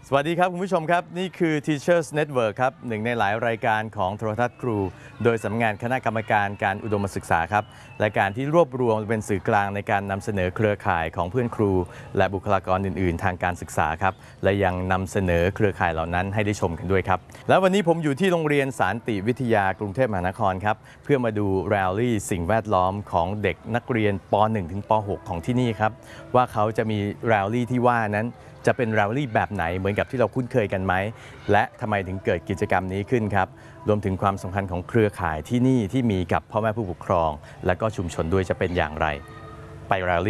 สวัสดีครับคุณผู้ชมครับนี่คือ Teachers Network ครับหนึ่งในหลายรายการของโทรทัศน์ครูโดยสำนักงานคณะกรรมการการอุดมศึกษาครับรายการที่รวบรวมเป็นสื่อกลางในการนำเสนอเครือข่ายของเพื่อนครูและบุคลากรอื่นๆทางการศึกษาครับและยังนำเสนอเครือข่ายเหล่านั้นให้ได้ชมกันด้วยครับและวันนี้ผมอยู่ที่โรงเรียนสานติวิทยากรุงเทพมหานครครับเพื่อมาดูแรลลี่สิ่งแวดล้อมของเด็กนักเรียนป .1 ถึงป .6 ของที่นี่ครับว่าเขาจะมีแรลลี่ที่ว่านั้นจะเป็นแรลลี่แบบไหนเหมือนกับที่เราคุ้นเคยกันไหมและทำไมถึงเกิดกิจกรรมนี้ขึ้นครับรวมถึงความสำคัญของเครือข่ายที่นี่ที่มีกับพ่อแม่ผู้ปกครองและก็ชุมชนด้วยจะเป็นอย่างไรไปแรลลี่